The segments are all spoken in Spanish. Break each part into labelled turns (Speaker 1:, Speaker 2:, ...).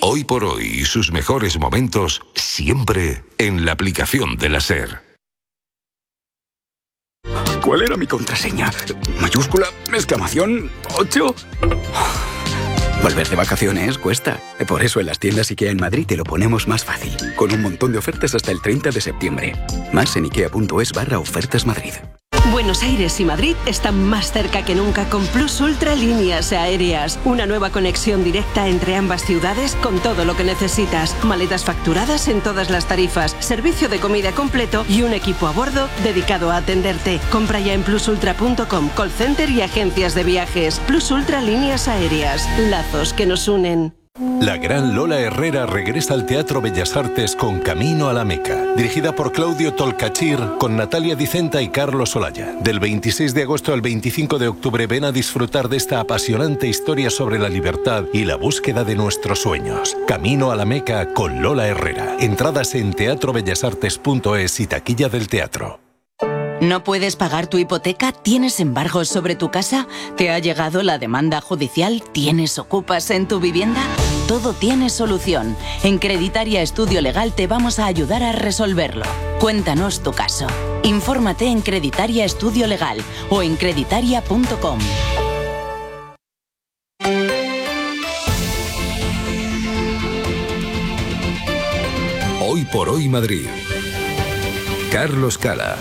Speaker 1: Hoy por hoy y sus mejores momentos siempre en la aplicación de la SER.
Speaker 2: ¿Cuál era mi contraseña? ¿Mayúscula? ¿Exclamación? ¿8? Volver de vacaciones cuesta. Por eso en las tiendas IKEA en Madrid te lo ponemos más fácil. Con un montón de ofertas hasta el 30 de septiembre. Más en ikea.es/ofertas Madrid.
Speaker 3: Buenos Aires y Madrid están más cerca que nunca con Plus Ultra Líneas Aéreas. Una nueva conexión directa entre ambas ciudades con todo lo que necesitas. Maletas facturadas en todas las tarifas, servicio de comida completo y un equipo a bordo dedicado a atenderte. Compra ya en plusultra.com, call center y agencias de viajes. Plus Ultra Líneas Aéreas. Lazos que nos unen.
Speaker 4: La gran Lola Herrera regresa al Teatro Bellas Artes con Camino a la Meca, dirigida por Claudio Tolcachir, con Natalia Dicenta y Carlos Olaya. Del 26 de agosto al 25 de octubre ven a disfrutar de esta apasionante historia sobre la libertad y la búsqueda de nuestros sueños. Camino a la Meca con Lola Herrera. Entradas en teatrobellasartes.es y taquilla del teatro.
Speaker 5: ¿No puedes pagar tu hipoteca? ¿Tienes embargos sobre tu casa? ¿Te ha llegado la demanda judicial? ¿Tienes ocupas en tu vivienda? Todo tiene solución. En Creditaria Estudio Legal te vamos a ayudar a resolverlo. Cuéntanos tu caso. Infórmate en Creditaria Estudio Legal o en creditaria.com.
Speaker 1: Hoy por hoy Madrid. Carlos Cala.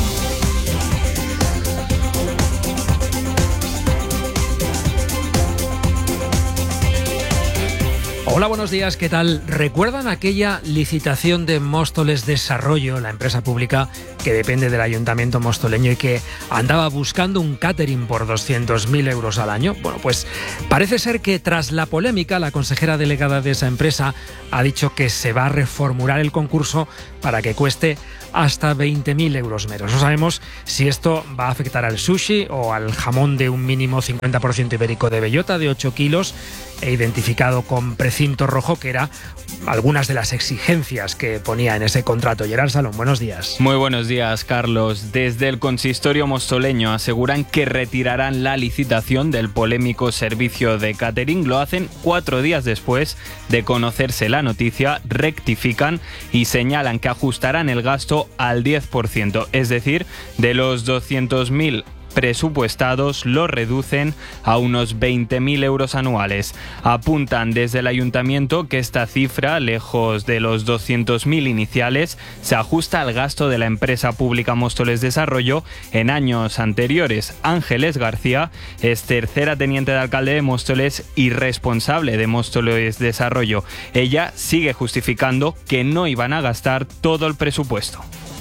Speaker 6: Hola, buenos días, ¿qué tal? ¿Recuerdan aquella licitación de Móstoles Desarrollo, la empresa pública que depende del Ayuntamiento mostoleño y que andaba buscando un catering por 200.000 euros al año? Bueno, pues parece ser que tras la polémica, la consejera delegada de esa empresa ha dicho que se va a reformular el concurso para que cueste hasta 20.000 euros menos. No sabemos si esto va a afectar al sushi o al jamón de un mínimo 50% ibérico de bellota de 8 kilos e identificado con precinto rojo, que era algunas de las exigencias que ponía en ese contrato. Gerard Salón, buenos días.
Speaker 7: Muy buenos días, Carlos. Desde el consistorio mostoleño aseguran que retirarán la licitación del polémico servicio de catering. Lo hacen 4 días después de conocerse la noticia, rectifican y señalan que ajustarán el gasto al 10%, es decir, de los 200.000 presupuestados lo reducen a unos 20.000 euros anuales. Apuntan desde el ayuntamiento que esta cifra, lejos de los 200.000 iniciales, se ajusta al gasto de la empresa pública Móstoles Desarrollo en años anteriores. Ángeles García es tercera teniente de alcalde de Móstoles y responsable de Móstoles Desarrollo. Ella sigue justificando que no iban a gastar todo el presupuesto.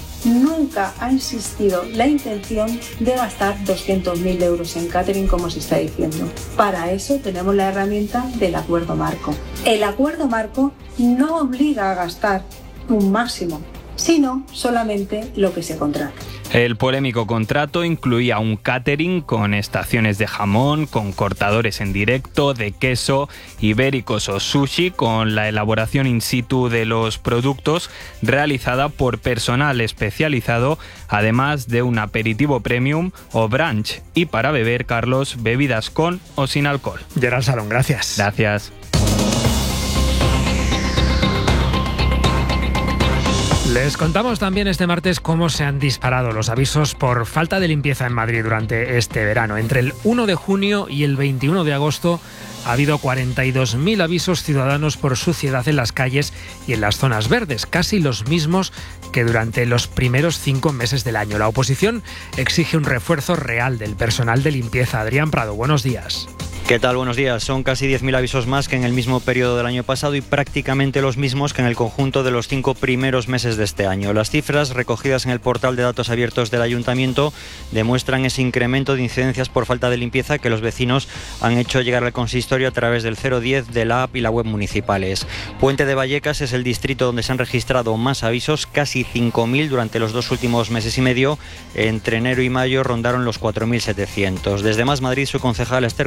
Speaker 8: Nunca ha existido la intención de gastar 200.000 euros en catering, como se está diciendo. Para eso tenemos la herramienta del acuerdo marco. El acuerdo marco no obliga a gastar un máximo, sino solamente lo que se contrata.
Speaker 7: El polémico contrato incluía un catering con estaciones de jamón, con cortadores en directo, de queso, ibéricos o sushi, con la elaboración in situ de los productos realizada por personal especializado, además de un aperitivo premium o brunch. Y para beber, Carlos, bebidas con o sin alcohol.
Speaker 6: Gerard Salón, gracias.
Speaker 7: Gracias.
Speaker 6: Les contamos también este martes cómo se han disparado los avisos por falta de limpieza en Madrid durante este verano. Entre el 1 de junio y el 21 de agosto ha habido 42.000 avisos ciudadanos por suciedad en las calles y en las zonas verdes, casi los mismos que durante los primeros 5 meses del año. La oposición exige un refuerzo real del personal de limpieza. Adrián Prado, buenos días.
Speaker 9: ¿Qué tal? Buenos días. Son casi 10.000 avisos más que en el mismo periodo del año pasado y prácticamente los mismos que en el conjunto de los 5 primeros meses de este año. Las cifras recogidas en el portal de datos abiertos del Ayuntamiento demuestran ese incremento de incidencias por falta de limpieza que los vecinos han hecho llegar al consistorio a través del 010 de la app y la web municipales. Puente de Vallecas es el distrito donde se han registrado más avisos, casi 5.000 durante los 2 últimos meses y medio. Entre enero y mayo rondaron los 4.700. Desde Más Madrid, su concejal Esther Gómez pide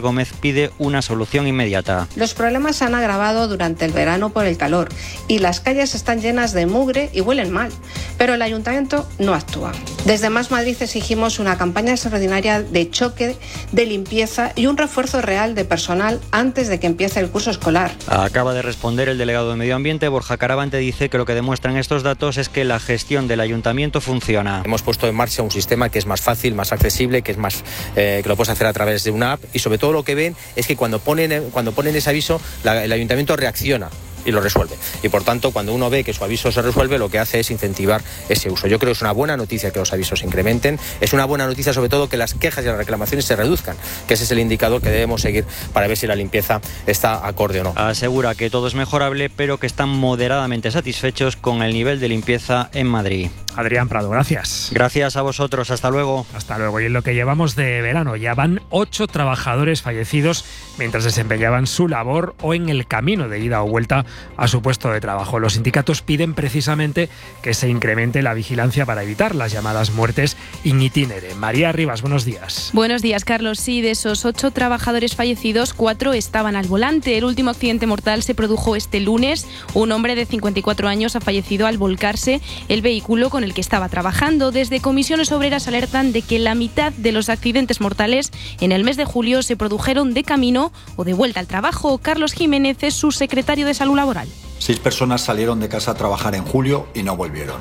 Speaker 9: pide una solución inmediata.
Speaker 10: Los problemas se han agravado durante el verano por el calor y las calles están llenas de mugre y huelen mal, pero el ayuntamiento no actúa. Desde Más Madrid exigimos una campaña extraordinaria de choque, de limpieza y un refuerzo real de personal antes de que empiece el curso escolar.
Speaker 9: Acaba de responder el delegado de Medio Ambiente, Borja Caravante, dice que lo que demuestran estos datos es que la gestión del ayuntamiento funciona.
Speaker 11: Hemos puesto en marcha un sistema que es más fácil, más accesible, que es más que lo puedes hacer a través de una app, y sobre todo lo que ven es que cuando ponen ese aviso, el ayuntamiento reacciona y lo resuelve. Y por tanto, cuando uno ve que su aviso se resuelve, lo que hace es incentivar ese uso. Yo creo que es una buena noticia que los avisos se incrementen. Es una buena noticia sobre todo que las quejas y las reclamaciones se reduzcan, que ese es el indicador que debemos seguir para ver si la limpieza está acorde o no.
Speaker 9: Asegura que todo es mejorable, pero que están moderadamente satisfechos con el nivel de limpieza en Madrid.
Speaker 6: Adrián Prado, gracias.
Speaker 9: Gracias a vosotros, hasta luego.
Speaker 6: Hasta luego. Y en lo que llevamos de verano ya van 8 trabajadores fallecidos mientras desempeñaban su labor o en el camino de ida o vuelta a su puesto de trabajo. Los sindicatos piden precisamente que se incremente la vigilancia para evitar las llamadas muertes in itinere. María Rivas, buenos días.
Speaker 12: Buenos días, Carlos. Sí, de esos 8 trabajadores fallecidos, 4 estaban al volante. El último accidente mortal se produjo este lunes. Un hombre de 54 años ha fallecido al volcarse el vehículo con el que estaba trabajando. Desde Comisiones Obreras alertan de que la mitad de los accidentes mortales en el mes de julio se produjeron de camino o de vuelta al trabajo. Carlos Jiménez es su secretario de Salud Laboral.
Speaker 13: 6 personas salieron de casa a trabajar en julio y no volvieron.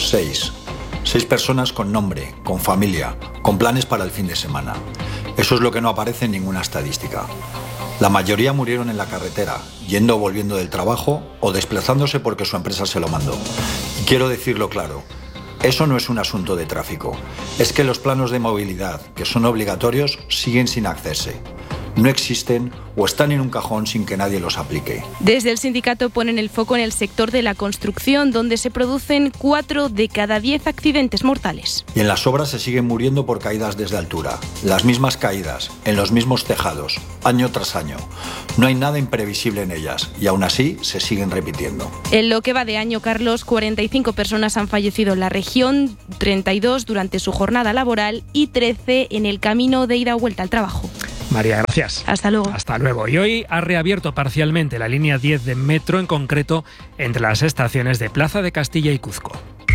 Speaker 13: 6 personas con nombre, con familia, con planes para el fin de semana. Eso es lo que no aparece en ninguna estadística. La mayoría murieron en la carretera, yendo o volviendo del trabajo o desplazándose porque su empresa se lo mandó. Y quiero decirlo claro. Eso no es un asunto de tráfico, es que los planos de movilidad, que son obligatorios, siguen sin hacerse. No existen o están en un cajón sin que nadie los aplique.
Speaker 12: Desde el sindicato ponen el foco en el sector de la construcción, donde se producen 4 de cada 10 accidentes mortales.
Speaker 13: Y en las obras se siguen muriendo por caídas desde altura. Las mismas caídas, en los mismos tejados, año tras año. No hay nada imprevisible en ellas y aún así se siguen repitiendo.
Speaker 12: En lo que va de año, Carlos, 45 personas han fallecido en la región, 32 durante su jornada laboral y 13 en el camino de ida o vuelta al trabajo.
Speaker 6: María, gracias.
Speaker 12: Hasta luego.
Speaker 6: Hasta luego. Y hoy ha reabierto parcialmente la línea 10 de metro, en concreto entre las estaciones de Plaza de Castilla y Cuzco.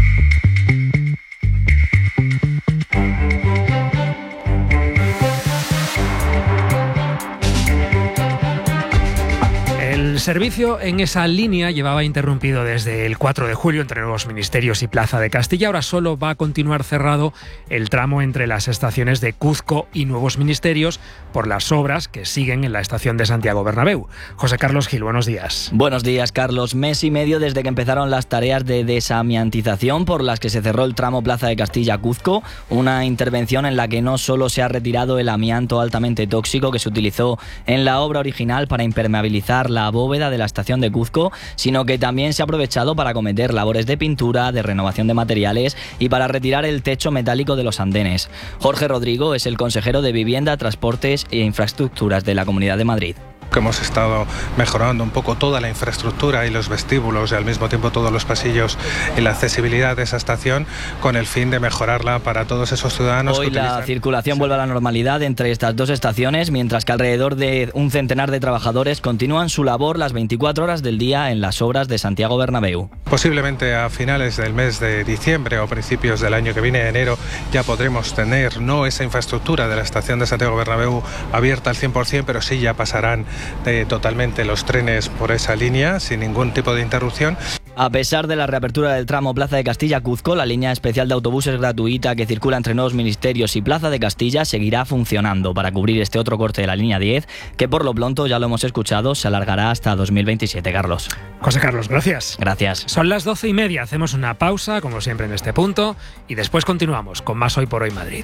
Speaker 6: El servicio en esa línea llevaba interrumpido desde el 4 de julio entre Nuevos Ministerios y Plaza de Castilla. Ahora solo va a continuar cerrado el tramo entre las estaciones de Cuzco y Nuevos Ministerios por las obras que siguen en la estación de Santiago Bernabéu. José Carlos Gil, buenos días.
Speaker 14: Buenos días, Carlos. Mes y medio desde que empezaron las tareas de desamiantización por las que se cerró el tramo Plaza de Castilla-Cuzco, una intervención en la que no solo se ha retirado el amianto altamente tóxico que se utilizó en la obra original para impermeabilizar la bóveda de la estación de Cuzco, sino que también se ha aprovechado para acometer labores de pintura, de renovación de materiales y para retirar el techo metálico de los andenes. Jorge Rodrigo es el consejero de Vivienda, Transportes e Infraestructuras de la Comunidad de Madrid.
Speaker 15: Que hemos estado mejorando un poco toda la infraestructura y los vestíbulos y al mismo tiempo todos los pasillos y la accesibilidad de esa estación con el fin de mejorarla para todos esos ciudadanos.
Speaker 14: Hoy la circulación vuelve a la normalidad entre estas dos estaciones, mientras que alrededor de un centenar de trabajadores continúan su labor las 24 horas del día en las obras de Santiago Bernabéu.
Speaker 15: Posiblemente a finales del mes de diciembre o principios del año que viene, enero, ya podremos tener no esa infraestructura de la estación de Santiago Bernabéu abierta al 100%, pero sí ya pasarán totalmente los trenes por esa línea sin ningún tipo de interrupción.
Speaker 14: A pesar de la reapertura del tramo Plaza de Castilla-Cuzco, la línea especial de autobuses gratuita que circula entre Nuevos Ministerios y Plaza de Castilla seguirá funcionando para cubrir este otro corte de la línea 10, que por lo pronto, ya lo hemos escuchado, se alargará hasta 2027, Carlos.
Speaker 6: José Carlos, gracias.
Speaker 14: Gracias.
Speaker 6: Son las 12:30, hacemos una pausa, como siempre en este punto, y después continuamos con más Hoy por Hoy Madrid.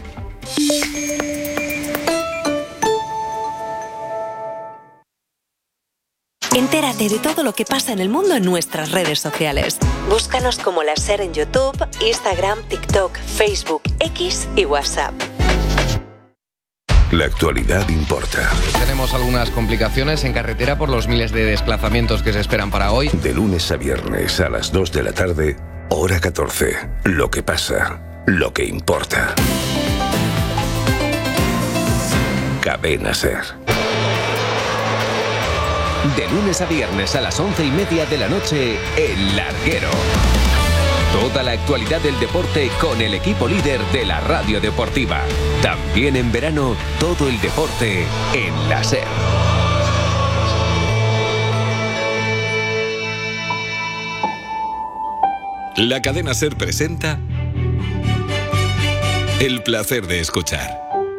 Speaker 16: Entérate de todo lo que pasa en el mundo en nuestras redes sociales. Búscanos como La SER en YouTube, Instagram, TikTok, Facebook, X y WhatsApp.
Speaker 1: La actualidad importa.
Speaker 17: Tenemos algunas complicaciones en carretera por los miles de desplazamientos que se esperan para hoy.
Speaker 1: De lunes a viernes a las 2 de la tarde, hora 14. Lo que pasa, lo que importa. Cadena SER.
Speaker 18: De lunes a viernes a las 11:30 de la noche, El Larguero. Toda la actualidad del deporte con el equipo líder de la radio deportiva. También en verano, todo el deporte en la SER.
Speaker 1: La cadena SER presenta El placer de escuchar.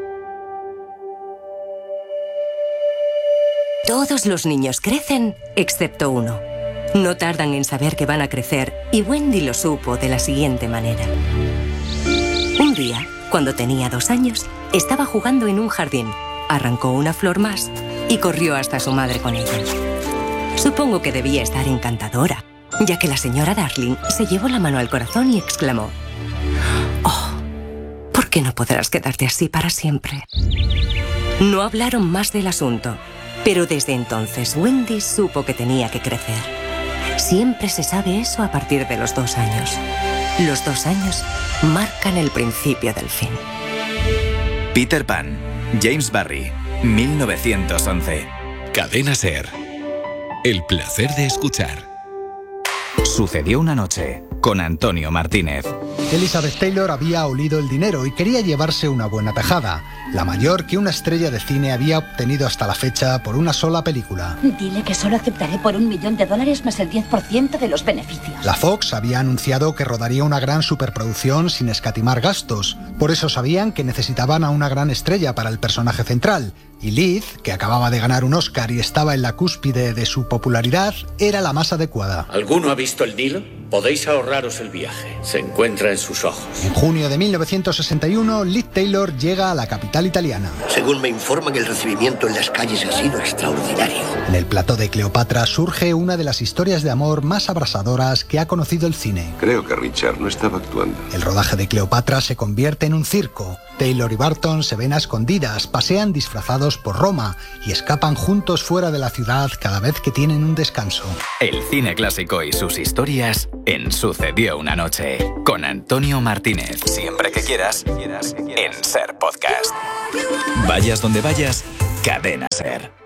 Speaker 19: Todos los niños crecen, excepto uno. No tardan en saber que van a crecer, y Wendy lo supo de la siguiente manera. Un día, cuando tenía 2 años, estaba jugando en un jardín, arrancó una flor más y corrió hasta su madre con ella. Supongo que debía estar encantadora, ya que la señora Darling se llevó la mano al corazón y exclamó: «Oh, ¿por qué no podrás quedarte así para siempre?». No hablaron más del asunto, pero desde entonces Wendy supo que tenía que crecer. Siempre se sabe eso a partir de los 2 años. Los 2 años marcan el principio del fin.
Speaker 20: Peter Pan, James Barrie, 1911.
Speaker 1: Cadena SER. El placer de escuchar.
Speaker 20: Sucedió una noche, con Antonio Martínez.
Speaker 21: Elizabeth Taylor había olido el dinero y quería llevarse una buena tajada, la mayor que una estrella de cine había obtenido hasta la fecha por una sola película.
Speaker 22: Dile que solo aceptaré por $1 millón más el 10% de los beneficios.
Speaker 21: La Fox había anunciado que rodaría una gran superproducción sin escatimar gastos, por eso sabían que necesitaban a una gran estrella para el personaje central, y Liz, que acababa de ganar un Oscar y estaba en la cúspide de su popularidad, era la más adecuada.
Speaker 23: ¿Alguno ha visto el Nilo? Podéis ahorraros el viaje. Se encuentra en sus ojos.
Speaker 21: En junio de 1961, Liz Taylor llega a la capital italiana.
Speaker 24: Según me informan, el recibimiento en las calles ha sido extraordinario.
Speaker 21: En el plató de Cleopatra surge una de las historias de amor más abrasadoras que ha conocido el cine.
Speaker 25: Creo que Richard no estaba actuando.
Speaker 21: El rodaje de Cleopatra se convierte en un circo. Taylor y Barton se ven a escondidas, pasean disfrazados por Roma y escapan juntos fuera de la ciudad cada vez que tienen un descanso.
Speaker 20: El cine clásico y sus historias en Sucedió una noche, con Antonio Martínez. Siempre que quieras, en SER Podcast. Vayas donde vayas, Cadena SER.